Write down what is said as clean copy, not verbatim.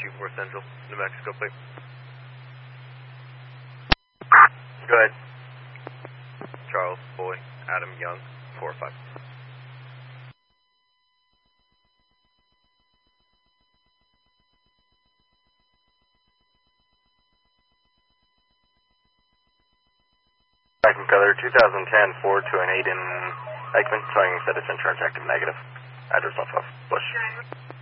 224 Central, New Mexico, please. Go ahead. Charles, Boy, Adam, Young, 4-5. Back in color, 2010 Ford to an 8 in Ekman, showing citizen charge active negative. Address off of Bush.